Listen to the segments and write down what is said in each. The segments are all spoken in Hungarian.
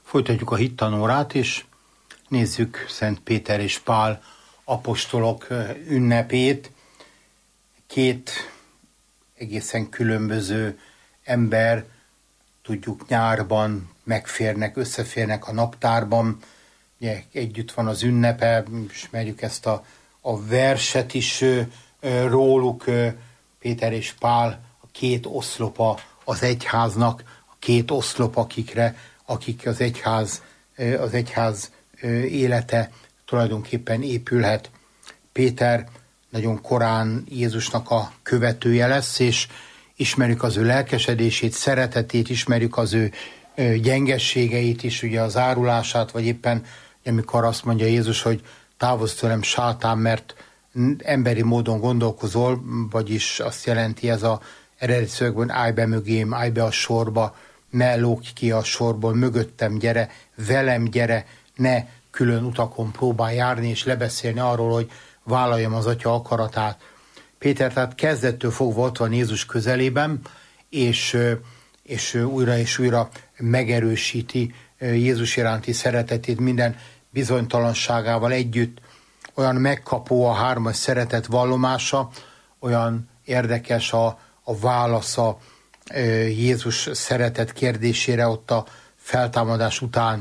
Folytatjuk a hittanórát, és nézzük Szent Péter és Pál apostolok ünnepét. Két egészen különböző ember, tudjuk, nyárban megférnek, összeférnek a naptárban. Ugye, együtt van az ünnepe, ismerjük ezt a verset is róluk. Péter és Pál a két oszlopa az egyháznak, a két oszlop, akik az egyház élete tulajdonképpen épülhet. Péter nagyon korán Jézusnak a követője lesz, és ismerjük az ő lelkesedését, szeretetét, ismerjük az ő gyengességeit is, ugye az árulását, vagy éppen amikor azt mondja Jézus, hogy távozz tőlem, sátán, mert emberi módon gondolkozol, vagyis azt jelenti ez az eredeti szövegben, állj be mögém, állj be a sorba, ne lógj ki a sorból, mögöttem gyere, velem gyere, ne külön utakon próbálj járni és lebeszélni arról, hogy vállaljam az Atya akaratát. Péter tehát kezdettől fogva ott van Jézus közelében, és újra megerősíti Jézus iránti szeretetét minden bizonytalanságával együtt. Olyan megkapó a hármas szeretet vallomása, olyan érdekes a válasza Jézus szeretet kérdésére ott a feltámadás után.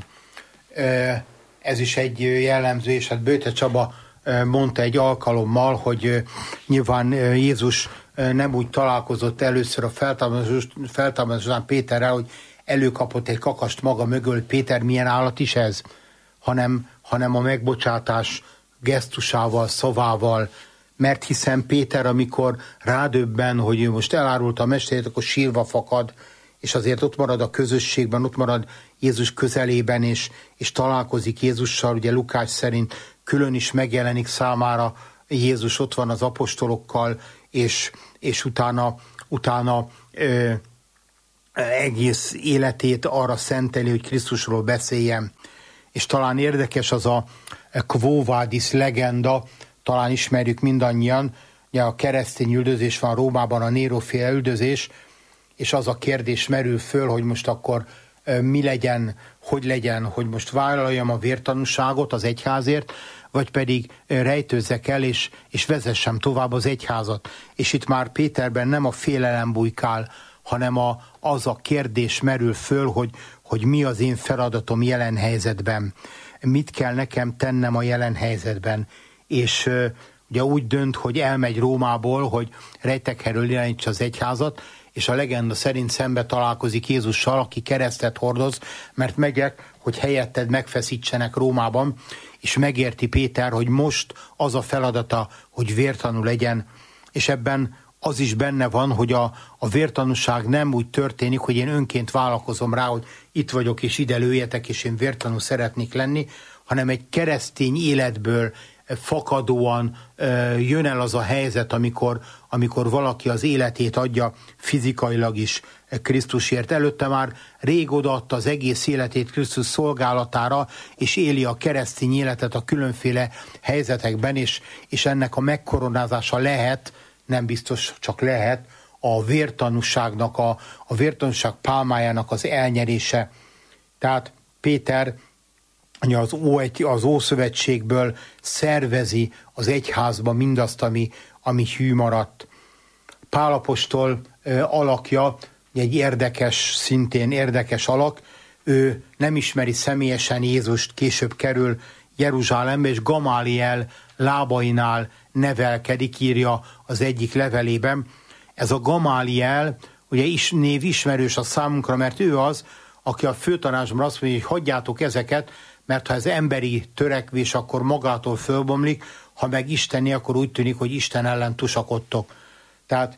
Ez is egy jellemző, és hát Böjte Csaba mondta egy alkalommal, hogy nyilván Jézus nem úgy találkozott először a feltámadás után Péterrel, hogy előkapott egy kakast maga mögül, Péter, milyen állat is ez, hanem a megbocsátás gesztusával, szavával, mert hiszen Péter, amikor rádöbben, hogy ő most elárulta a mesterét, akkor sírva fakad, és azért ott marad a közösségben, ott marad Jézus közelében, és találkozik Jézussal, ugye Lukács szerint külön is megjelenik számára Jézus, ott van az apostolokkal, és utána egész életét arra szenteli, hogy Krisztusról beszéljen. És talán érdekes az a Quo Vadis legenda, talán ismerjük mindannyian, ugye a keresztény üldözés van Rómában, a Néró-féle üldözés, és az a kérdés merül föl, hogy most akkor mi legyen, hogy most vállaljam a vértanúságot az egyházért, vagy pedig rejtőzzek el, és vezessem tovább az egyházat. És itt már Péterben nem a félelem bujkál, hanem az a kérdés merül föl, hogy mi az én feladatom jelen helyzetben. Mit kell nekem tennem a jelen helyzetben. És ugye úgy dönt, hogy elmegy Rómából, hogy rejtekherről irányítsa az egyházat, és a legenda szerint szembe találkozik Jézussal, aki keresztet hordoz, mert megyek, hogy helyetted megfeszítsenek Rómában, és megérti Péter, hogy most az a feladata, hogy vértanú legyen, és ebben az is benne van, hogy a vértanúság nem úgy történik, hogy én önként vállalkozom rá, hogy itt vagyok, és ide lőjetek, és én vértanú szeretnék lenni, hanem egy keresztény életből fakadóan jön el az a helyzet, amikor valaki az életét adja fizikailag is Krisztusért. Előtte már rég odaadta az egész életét Krisztus szolgálatára, és éli a keresztény életet a különféle helyzetekben, és ennek a megkoronázása lehet, nem biztos, csak lehet, a vértanúságnak, a vértanúság pálmájának az elnyerése. Tehát Péter az Ószövetségből szervezi az egyházba mindazt, ami hű maradt. Pál apostol alakja egy szintén érdekes alak. Ő nem ismeri személyesen Jézust, később kerül Jeruzsálembe, és Gamáliel lábainál nevelkedik, írja az egyik levelében. Ez a Gamáliel, ugye név ismerős a számunkra, mert ő az, aki a főtanácsban azt mondja, hogy hagyjátok ezeket, mert ha ez emberi törekvés, akkor magától fölbomlik, ha meg isteni, akkor úgy tűnik, hogy Isten ellen tusakodtok. Tehát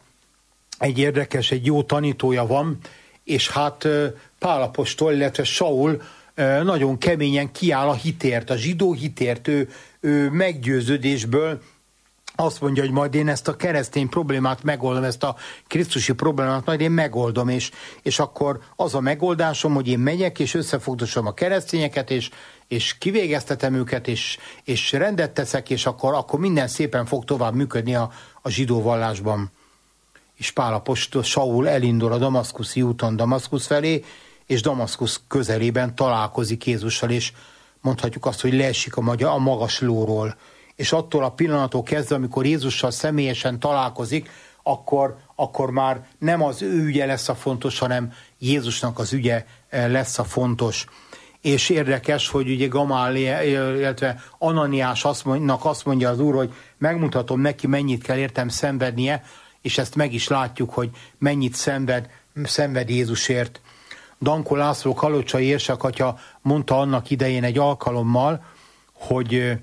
egy jó tanítója van, és hát Pál apostol, illetve Saul nagyon keményen kiáll a hitért, a zsidó hitért, ő meggyőződésből azt mondja, hogy majd én ezt a keresztény problémát megoldom, ezt a krisztusi problémát majd én megoldom, és akkor az a megoldásom, hogy én megyek, és összefogdosom a keresztényeket, és kivégeztetem őket, és rendet teszek, és akkor minden szépen fog tovább működni a zsidó vallásban. És Pál apostol, Saul elindul a damaszkuszi úton Damaszkusz felé, és Damaszkusz közelében találkozik Jézussal, és mondhatjuk azt, hogy leesik a magas lóról. És attól a pillanattól kezdve, amikor Jézussal személyesen találkozik, akkor már nem az ő ügye lesz a fontos, hanem Jézusnak az ügye lesz a fontos. És érdekes, hogy ugye Gamáliel, illetve Ananiásnak azt mondja az Úr, hogy megmutatom neki, mennyit kell értem szenvednie, és ezt meg is látjuk, hogy mennyit szenved Jézusért. Dankó László kalocsai érsek-atya mondta annak idején egy alkalommal, hogy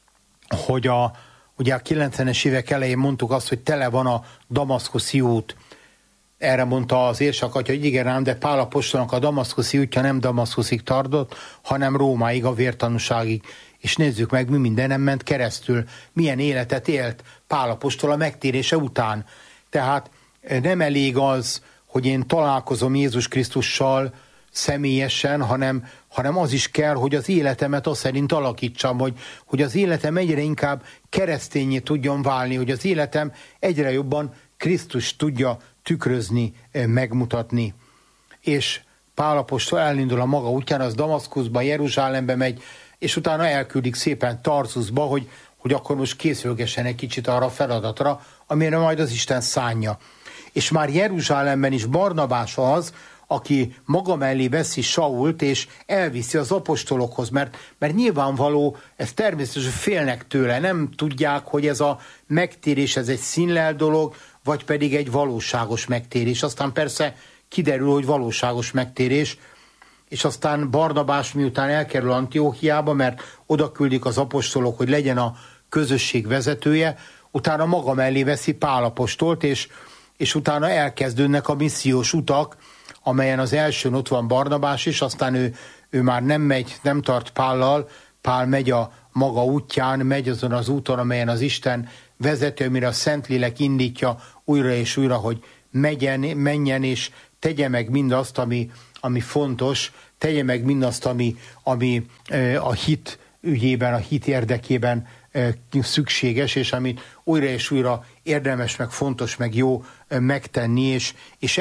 ugye a 90-es évek elején mondtuk azt, hogy tele van a damaszkuszi út. Erre mondta az érsek-atya, hogy igen ám, de Pál apostolnak a damaszkuszi útja nem Damaszkuszig tartott, hanem Rómáig, a vértanúságig. És nézzük meg, mi mindenem ment keresztül, milyen életet élt Pál apostol a megtérése után. Tehát nem elég az, hogy én találkozom Jézus Krisztussal személyesen, hanem az is kell, hogy az életemet azt szerint alakítsam, hogy az életem egyre inkább keresztényé tudjon válni, hogy az életem egyre jobban Krisztus tudja tükrözni, megmutatni. És Pál apostol elindul a maga útján, az Damaszkuszba, Jeruzsálembe megy, és utána elküldik szépen Tarzuszba, hogy akkor most készülgessen egy kicsit arra a feladatra, amire majd az Isten szánja. És már Jeruzsálemben is Barnabás az, aki maga mellé veszi Sault, és elviszi az apostolokhoz, mert nyilvánvaló, ez természetesen félnek tőle, nem tudják, hogy ez a megtérés, ez egy színlel dolog, vagy pedig egy valóságos megtérés. Aztán persze kiderül, hogy valóságos megtérés, és aztán Barnabás miután elkerül Antióchiába, mert oda küldik az apostolok, hogy legyen a közösség vezetője, utána maga mellé veszi Pál apostolt, és utána elkezdődnek a missziós utak, amelyen az elsőn ott van Barnabás is, aztán ő már nem tart Pállal, Pál megy a maga útján, megy azon az úton, amelyen az Isten vezető, amire a Szentlélek indítja újra és újra, hogy menjen és tegye meg mindazt, ami fontos, tegye meg mindazt, ami a hit ügyében, a hit érdekében szükséges, és amit újra és újra érdemes, meg fontos, meg jó megtenni, és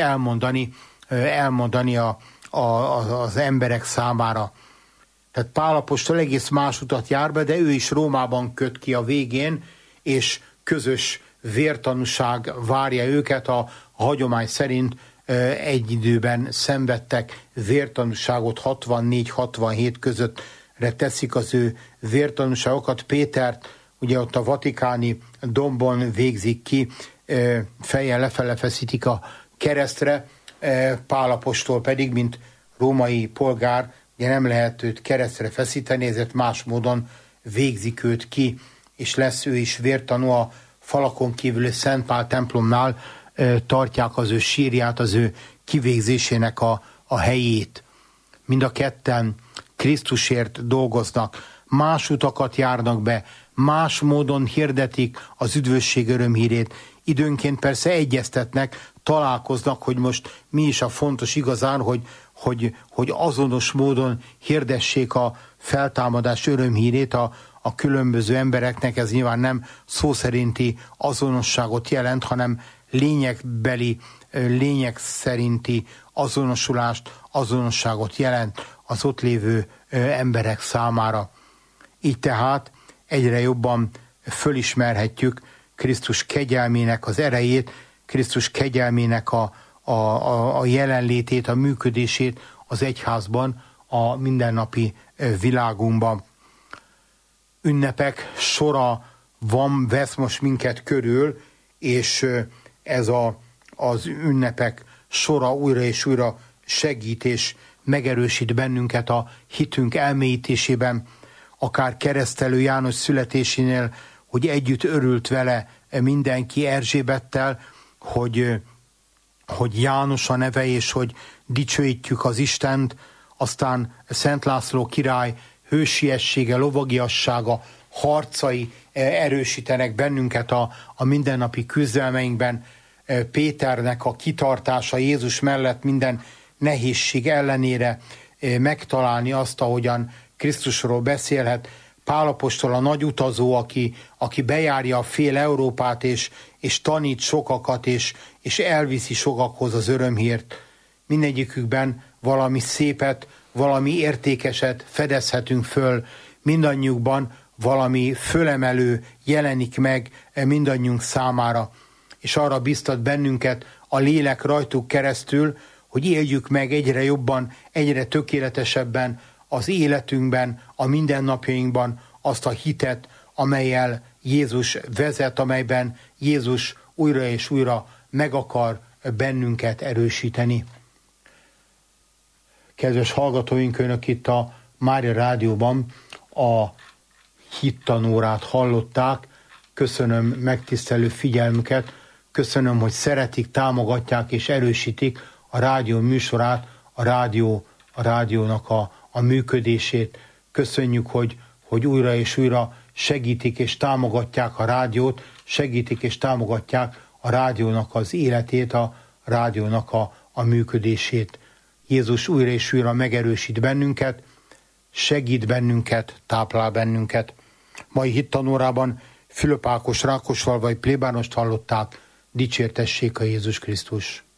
elmondani az emberek számára. Tehát Pál apostol egész más utat jár be, de ő is Rómában köt ki a végén, és közös vértanúság várja őket. A hagyomány szerint egy időben szenvedtek vértanúságot, 64-67 közöttre teszik az ő vértanúságokat. Pétert ugye ott a vatikáni dombon végzik ki, fejjel lefele feszítik a keresztre, Pál apostol pedig, mint római polgár, ugye nem lehet őt keresztre feszíteni, ezért más módon végzik őt ki, és lesz ő is vértanú. A falakon kívül Szent Pál templomnál tartják az ő sírját, az ő kivégzésének a helyét. Mind a ketten Krisztusért dolgoznak, más utakat járnak be, más módon hirdetik az üdvösség örömhírét. Időnként persze egyeztetnek, találkoznak, hogy most mi is a fontos igazán, hogy azonos módon hirdessék a feltámadás örömhírét a különböző embereknek. Ez nyilván nem szó szerinti azonosságot jelent, hanem lényeg szerinti azonosságot jelent az ott lévő emberek számára. Így tehát egyre jobban fölismerhetjük Krisztus kegyelmének az erejét, Krisztus kegyelmének a jelenlétét, a működését az egyházban, a mindennapi világunkban. Ünnepek sora vesz most minket körül, és ez az ünnepek sora újra és újra segít és megerősít bennünket a hitünk elmélyítésében, akár Keresztelő János születésénél, hogy együtt örült vele mindenki Erzsébettel, hogy János a neve, és hogy dicsőítjük az Istent, aztán Szent László király hősiessége, lovagiassága, harcai erősítenek bennünket a mindennapi küzdelmeinkben. Péternek a kitartása Jézus mellett minden nehézség ellenére megtalálni azt, ahogyan Krisztusról beszélhet. Pál apostol a nagy utazó, aki bejárja a fél Európát, és tanít sokakat, és elviszi sokakhoz az örömhírt. Mindegyikükben valami szépet, valami értékeset fedezhetünk föl, mindannyiukban valami fölemelő jelenik meg mindannyiunk számára, és arra biztat bennünket a lélek rajtuk keresztül, hogy éljük meg egyre jobban, egyre tökéletesebben az életünkben, a mindennapjainkban azt a hitet, amellyel Jézus vezet, amelyben Jézus újra és újra meg akar bennünket erősíteni. Kedves hallgatóink, önök itt a Mária Rádióban a hittanórát hallották. Köszönöm megtisztelő figyelmüket, köszönöm, hogy szeretik, támogatják és erősítik a rádió műsorát, a rádiónak a működését. Köszönjük, hogy újra és újra segítik és támogatják a rádiót, segítik és támogatják a rádiónak az életét, a rádiónak a működését. Jézus újra és újra megerősít bennünket, segít bennünket, táplál bennünket. Mai hittanórában Fülöp Ákos Rákosfalvai plébánost hallották, dicsértessék a Jézus Krisztus.